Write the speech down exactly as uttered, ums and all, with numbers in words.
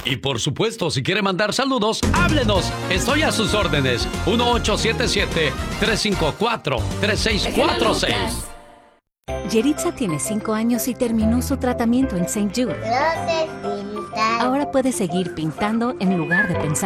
Y por supuesto, si quiere mandar saludos, háblenos. Estoy a sus órdenes. uno ocho siete siete, tres cinco cuatro, tres seis cuatro seis. Yeritza tiene cinco años y terminó su tratamiento en Saint Jude. Ahora puede seguir pintando en lugar de pensar